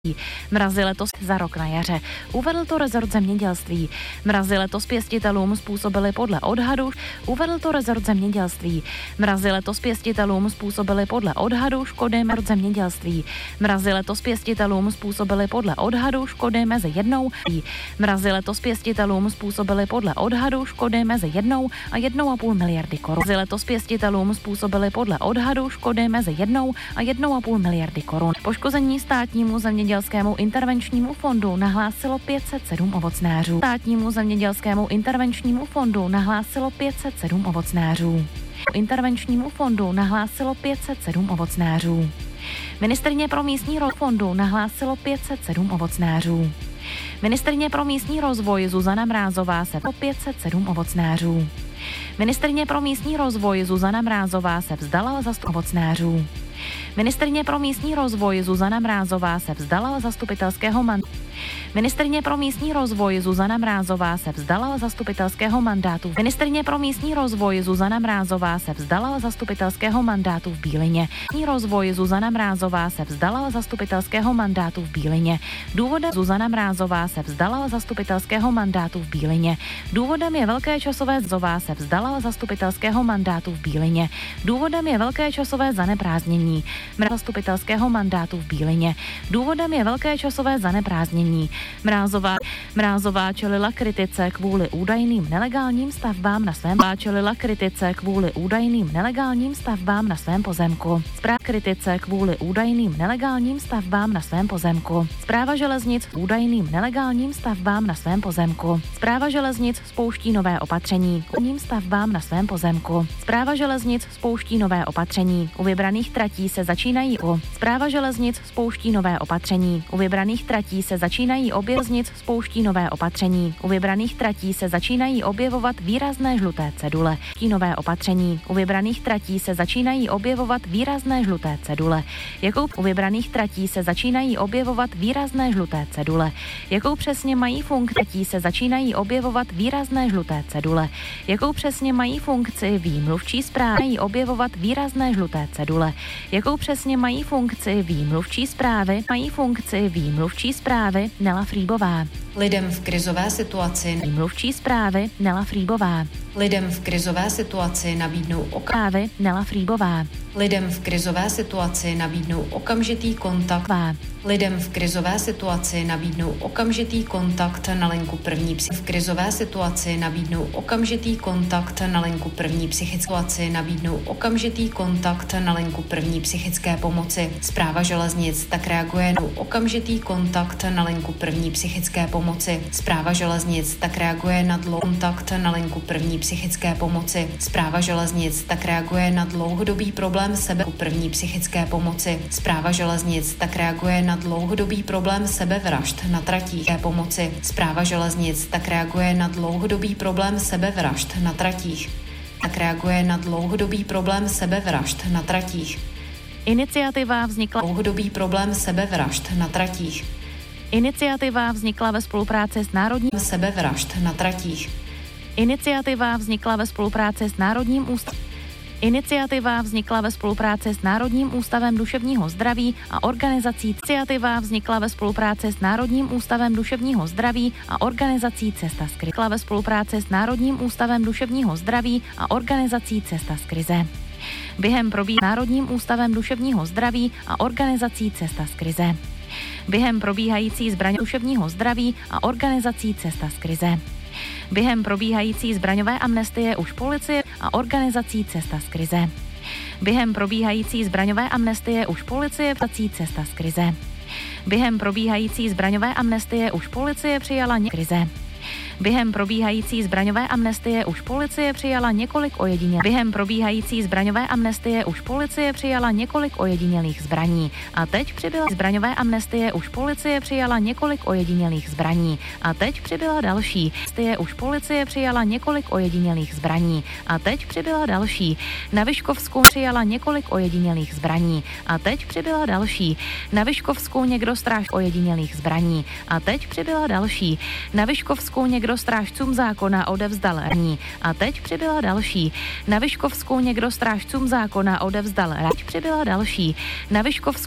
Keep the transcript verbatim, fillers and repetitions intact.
Mrazy letos za rok na jaře. Uvedl to rezort zemědělství. Mrazy letos pěstitelům způsobily podle odhadu. Uvedl to rezort zemědělství. Mrazy letos pěstitelům způsobily podle odhadu škody rezort zemědělství. Mrazy letos pěstitelům způsobily podle odhadu škody mezi jednou. Mrazy letos pěstitelům způsobily podle odhadu škody mezi jednou a jednou a půl miliardy korun. Mrazy letos pěstitelům způsobily podle odhadu škody mezi jednou a jednou a půl miliardy korun. Poškození státnímu zemědělství Zemědělskému intervenčnímu fondu nahlásilo pět set sedm ovocnářů. Státnímu zemědělskému intervenčnímu fondu nahlásilo pět set sedm ovocnářů. Intervenčnímu fondu nahlásilo pět set sedm ovocnářů. Ministryně pro místní rozvoj fondu nahlásilo pět set sedm ovocnářů. Ministryně pro místní rozvoj Zuzana Mrázová se o pět set sedm ovocnářů. Ministryně pro místní rozvoj Zuzana Mrázová se vzdala zastup ovocnářů. Ministryně pro místní rozvoj Zuzana Mrázová se vzdala zastupitelského mandátu. Ministryně pro místní rozvoj Zuzana Mrázová se vzdala zastupitelského mandátu. Ministryně pro místní rozvoj Zuzana Mrázová se vzdala zastupitelského mandátu v Bílině. Místní rozvoj Zuzana Mrázová se vzdala zastupitelského mandátu v Bílině. Důvodem Zuzana Mrázová se vzdala zastupitelského mandátu v Bílině. Důvodem je velké časové zová se vzdala zastupitelského mandátu v Bílině. Důvodem je velké časové zaneprázdnění zastupitelského mandátu v Bílině. Důvodem je velké časové zaneprázdnění. Mrázová, Mrázová čelila kritice kvůli údajným nelegálním stavbám na svém čelila kritice kvůli údajným nelegálním stavbám na svém pozemku. Zpráva kritice kvůli údajným nelegálním stavbám na svém pozemku. Správa železnic údajným nelegálním stavbám na svém pozemku. Správa železnic spouští nové opatření k stavbám na svém pozemku. Správa železnic spouští nové opatření. U vybraných tratí se začínají o. Správa železnic spouští nové opatření. U vybraných tratí se začínají objevovat spouští nové opatření. U vybraných tratí se začínají objevovat výrazné žluté cedule. Nové opatření. U vybraných tratí se začínají objevovat výrazné žluté cedule. Jakou u vybraných tratí se začínají objevovat výrazné žluté cedule. Jakou přesně mají funkci se začínají objevovat výrazné žluté cedule. Jakou přesně mají funkci výmluvčí zprávy objevovat výrazné žluté cedule. Jakou přesně mají funkci výmluvčí zprávy mají funkci výmluvčí zprávy Nela Frýbová. Lidem v krizové situaci Výmluvčí zprávy Nela Frýbová. Lidem v krizové situaci nabídnou okamžitý Nela Frýbová. Lidem v krizové situaci nabídnou okamžitý kontakt. Vá. Lidem v krizové situaci nabídnou okamžitý kontakt na linku první psy. V krizové situaci nabídnou okamžitý kontakt na linku první psychické nabídnou okamžitý kontakt na linku první psychické pomoci. Správa železnic tak reaguje na okamžitý kontakt na linku první psychické pomoci. Správa železnic tak reaguje na dlouhý kontakt na linku první psychické pomoci. Správa železnic tak reaguje na dlouhodobý problém sebe první psychické pomoci. Správa železnic tak reaguje na dlouhodobý problém sebevražd na tratích pomoci. Správa železnic tak reaguje na dlouhodobý problém sebevražd na tratích. Tak reaguje na dlouhodobý problém sebevražd na tratích. Iniciativa vznikla dlouhodobý problém sebevražd na tratích. Iniciativa vznikla ve spolupráci s Národním sebevražd na tratích. Iniciativa vznikla ve spolupráci s Národním ústavem. Iniciativa vznikla ve spolupráci s Národním ústavem duševního zdraví a organizací Iniciativa vznikla ve spolupráci s Národním ústavem duševního zdraví a organizací Cesta z krize. Ve spolupráci s Národním ústavem duševního zdraví a organizací Cesta z krize. Během probíhání Národním ústavem duševního zdraví a organizací Cesta z krize. Během probíhající zbraň duševního zdraví a organizací Cesta z krize. Během probíhající zbraňové amnestie už policie a organizací Cesta z krize. Během probíhající zbraňové amnestie už policie prací Cesta z krize. Během probíhající zbraňové amnestie už policie přijala ně- krize. Během probíhající zbraňové amnestie už policie přijala několik ojedinělých. Během probíhající zbraňové amnestie už policie přijala několik ojedinělých zbraní. A teď přibyla zbraňové amnestie už policie přijala několik ojedinělých zbraní. A teď přibyla další. Amnestie už policie přijala několik ojedinělých zbraní. A teď přibyla další. Na Vyškovsku přijala několik ojedinělých zbraní. A teď přibyla další. Na Vyškovsku někdo stráž ojedinělých zbraní. A teď přibyla další. Na Vyškovsku někdo strážcům zákona odevzdal raní. A teď přibyla další. Na Vyškovsku někdo strážcům zákona odevzdal raní. Přibyla další. Na Vyškovsku